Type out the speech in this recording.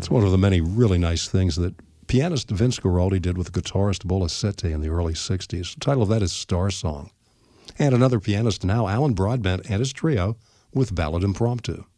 It's one of the many really nice things that pianist Vince Guaraldi did with guitarist Bola Sette in the early 60s. The title of that is Star Song. And another pianist now, Alan Broadbent and his trio with Ballad Impromptu.